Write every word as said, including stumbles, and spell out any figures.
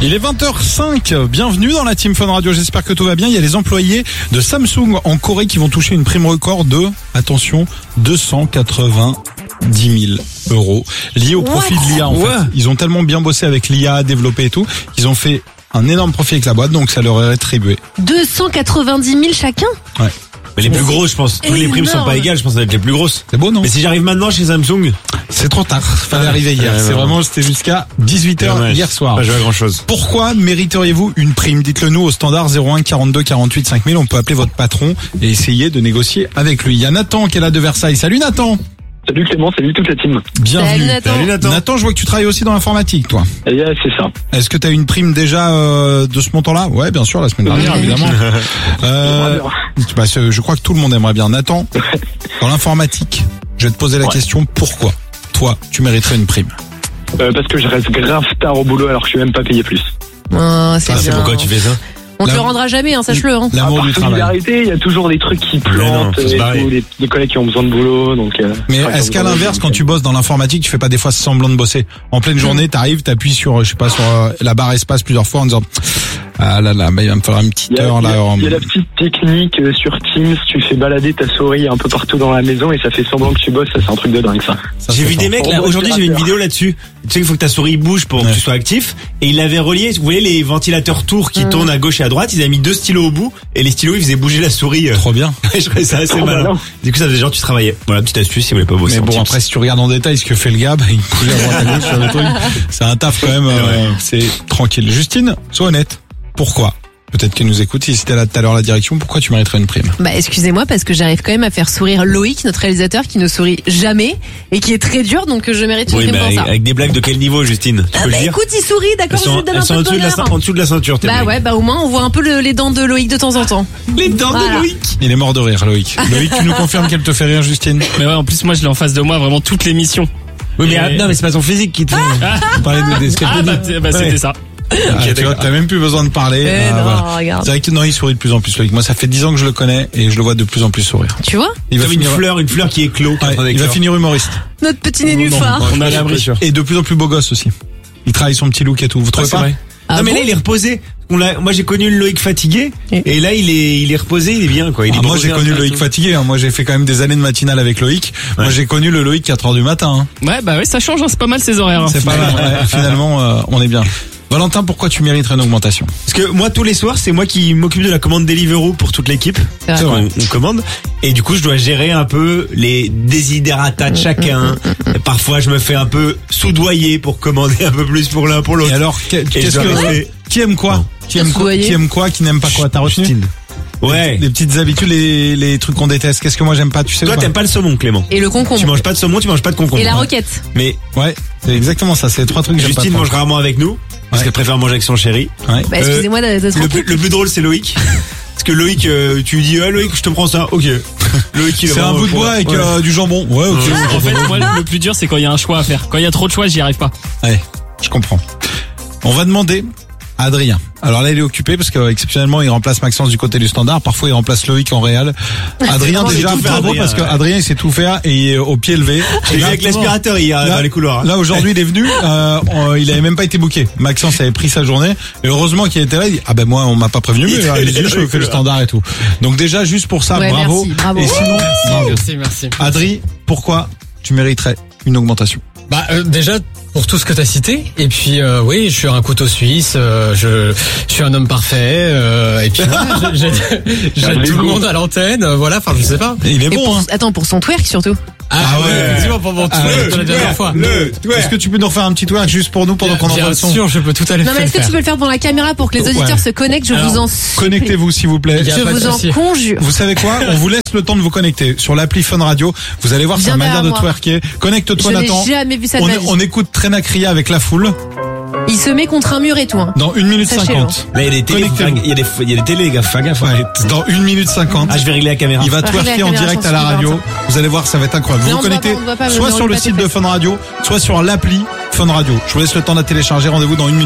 Il est vingt heures cinq, bienvenue dans la Team Fun Radio, j'espère que tout va bien. Il y a les employés de Samsung en Corée qui vont toucher une prime record de, attention, deux cent quatre-vingt-dix mille euros liés au profit de l'I A en ouais. fait. Ils ont tellement bien bossé avec l'I A, développé et tout, qu'ils ont fait un énorme profit avec la boîte, donc ça leur est rétribué. deux cent quatre-vingt-dix mille chacun. Ouais. Mais les plus grosses, je pense. Toutes les primes sont pas égales, je pense que ça va être les plus grosses. C'est beau, non? Mais si j'arrive maintenant chez Samsung, c'est trop tard. Fallait arriver hier. Ouais, c'est ouais, vraiment, c'était jusqu'à dix-huit heures hier soir. Pas joué à grand chose. Pourquoi mériteriez-vous une prime? Dites-le nous au standard zéro un quarante-deux quarante-huit cinq mille. On peut appeler votre patron et essayer de négocier avec lui. Il y a Nathan qui est là de Versailles. Salut Nathan. Salut Clément, salut toute la team. Bienvenue. Salut Nathan. Salut Nathan. Nathan, je vois que tu travailles aussi dans l'informatique, toi. Et yeah, c'est ça. Est-ce que tu as une prime déjà euh, de ce montant-là? Ouais, bien sûr, la semaine dernière, évidemment. Euh, bah, je crois que tout le monde aimerait bien. Nathan, dans l'informatique, je vais te poser la Ouais. question, pourquoi toi, tu mériterais une prime? Euh, parce que je reste grave tard au boulot alors que je suis même pas payé plus. Oh, c'est Ah, c'est bien. pourquoi tu fais ça? On te La- le rendra jamais, hein, sache-le. Hein. L'amour Par du travail. solidarité, il y a toujours des trucs qui non, plantent, faut se et barrer. tout, des, des collègues qui ont besoin de boulot, donc. Euh, Mais enfin, est-ce qui qu'à ont besoin de l'inverse, boulot, quand tu bosses dans l'informatique, tu fais pas des fois semblant de bosser? En pleine journée, t'arrives, t'appuies sur, je sais pas, sur euh, la barre espace plusieurs fois en disant, ah là là, bah, il va me falloir une petite Il y a, heure il y là. a- en- il y a la petite technique euh, sur Teams, tu fais balader ta souris un peu partout dans la maison et ça fait semblant que tu bosses, ça c'est un truc de dingue ça. Ça, J'ai c'est vu fort. des mecs là, Pour aujourd'hui j'ai vu une opérateur. vidéo là-dessus. Tu sais qu'il faut que ta souris bouge pour Ouais. que tu sois actif. Et il avait relié, vous voyez les ventilateurs tours qui tournent à gauche et à droite, ils avaient mis deux stylos au bout et les stylos ils faisaient bouger la souris. Trop bien. Je trouvais ça assez Trop malin. malin. Du coup ça faisait genre tu travaillais. Voilà, petite astuce si vous voulez pas bosser. Mais en bon, Teams. après, si tu regardes en détail ce que fait le gars, bah, il bouge à droite à gauche sur le truc. C'est un taf quand même, euh, c'est tranquille. Justine, sois honnête. Pourquoi? Peut-être qu'elle nous écoute. Si c'était là tout à l'heure la direction, pourquoi tu mériterais une prime? Bah excusez-moi parce que j'arrive quand même à faire sourire Loïc, notre réalisateur, qui ne sourit jamais et qui est très dur, donc je mérite une Oui, prime mais pour avec, ça. avec des blagues de quel niveau, Justine? Tu Ah peux bah le dire? écoute, il sourit, Elles d'accord, je sont, lui donne elles un sont peu en, de dessous de la, bonheur. ceint- en dessous de la ceinture, tes Bah blagues. ouais, bah au moins on voit un peu le- les dents de Loïc de temps en temps. Les dents Voilà. de Loïc. Il est mort de rire, Loïc. Loïc, tu nous confirmes qu'elle te fait rire, Justine? Mais ouais, en plus, moi, je l'ai en face de moi vraiment toute l'émission. Oui, mais Et- ah, non, mais c'est pas ton physique qui te fait. On parlait de, des Ah, bah, t- bah, c'était Ouais. ça. Ah, tu vois, t'as même plus besoin de parler. Eh Ah, non, voilà. regarde. C'est vrai que non, il sourit de plus en plus, Loïc. Moi, ça fait dix ans que je le connais et je le vois de plus en plus sourire. Tu vois, Il va Comme une finir, fleur, une fleur qui éclot. qui est en ouais, train il va d'éclore. finir humoriste. notre petit nénuphar. On a l'abri. Et de plus en plus beau gosse aussi. Il travaille son petit look et tout. Vous Ouais, trouvez c'est pas? vrai. Ah non mais bon là il est reposé. On l'a, moi j'ai connu le Loïc fatigué Et- et là il est, il est reposé, il est bien quoi. Il est Ah, moi reposé j'ai un connu peu. Loïc fatigué, hein. Moi j'ai fait quand même des années de matinale avec Loïc. Moi Ouais. j'ai connu le Loïc quatre heures du matin, hein. Ouais, bah ouais, ça change, hein, c'est pas mal ces horaires. hein. C'est pas mal, ouais. Finalement euh, on est bien. Valentin, pourquoi tu mériterais une augmentation? Parce que moi tous les soirs c'est moi qui m'occupe de la commande Deliveroo pour toute l'équipe. C'est vrai. On, on commande et du coup je dois gérer un peu les desiderata de chacun. Parfois je me fais un peu soudoyer pour commander un peu plus pour l'un pour l'autre. Et alors, que- Et qu'est-ce je dois que rester- qui aime quoi? Non. Qui aime quoi? Soudoyer. Qui aime quoi? Qui n'aime pas quoi? T'as retenu? Justine. Ouais. Les petites habitudes, les, les trucs qu'on déteste. Qu'est-ce que moi j'aime pas? Tu sais Toi ou pas? t'aimes pas le saumon Clément. Et le Tu concombre. manges pas de saumon, tu manges pas de concombre. Et la roquette. Mais Ouais, c'est exactement ça. C'est les trois trucs que j'aime pas. Justine trop. mange rarement avec nous parce Ouais. qu'elle préfère manger avec son chéri. Ouais. Bah excusez-moi d'être Le plus, le plus drôle c'est Loïc. Parce que Loïc, euh, tu lui dis ah Loïc je te prends ça, ok. Loïc il est C'est un vraiment bout de pour- bois avec Ouais. euh, du jambon. Ouais, ok. En fait, moi, le plus dur, c'est quand il y a un choix à faire. Quand il y a trop de choix, j'y arrive pas. Ouais, je comprends. On va demander à Adrien. Alors là, il est occupé parce que exceptionnellement, il remplace Maxence du côté du standard. Parfois, il remplace Loïc en réel. Adrien, vraiment déjà, tout faire, bravo Adrien, parce que ouais. Adrien, il sait tout faire et il est au pied levé. J'ai vu Là, avec l'aspirateur hier là- dans les couloirs. Là, aujourd'hui, il est venu. Euh, on- il avait même pas été booké. Maxence avait pris sa journée et heureusement qu'il était là. Il dit, ah ben moi, on m'a pas prévenu. Mais Il il était dit, je fais le standard et tout. Donc déjà, juste pour ça, Ouais, bravo. merci, bravo. Et sinon, bravo. Merci, merci. Adri, pourquoi tu mériterais une augmentation? Bah euh, déjà pour tout ce que t'as cité et puis euh, oui je suis un couteau suisse, euh, je, je suis un homme parfait euh, et puis voilà, j'ai- j'ai- j'aide tout le monde à l'antenne, euh, voilà, enfin je sais pas. Il est Et bon, pour- hein. Attends, pour son twerk surtout. Ah, ouais. ouais, effectivement pour mon Ah, twerk le de la dernière fois. Le Est-ce que tu peux nous refaire un petit twerk juste pour nous pendant qu'on envoie Bien le son? sûr, je peux tout à fait Non mais le est-ce que faire. tu peux le faire devant la caméra pour que les auditeurs Ouais. se connectent? Je Alors, vous en supplie. Connectez-vous s'il vous plaît. Il y a Je pas de vous en souci. conjure. Vous savez quoi? On vous laisse le temps de vous connecter sur l'appli Fun Radio. Vous allez voir sa Viens manière de derrière moi. twerker. Connecte-toi Je n'ai Nathan. jamais vu ça de On, ma vie. on écoute Trena Cria avec la foule Il se met contre un mur et tout. Hein. dans une minute Sachez-le. cinquante. Là il y a des télé, Connectez-vous. il y a des, il y a des télé les gars, fais gaffe. Ouais, dans une minute cinquante. Ah je vais régler la caméra. Il va Régler twerker la en caméra, direct j'en à la suis radio. Valentin. Vous allez voir, ça va être incroyable. Mais Vous on vous voit connectez pas, on voit pas, soit ne sur le roule pas site tes de fesses. Fun Radio, soit sur l'appli Fun Radio. Je vous laisse le temps de la télécharger. Rendez-vous dans une minute.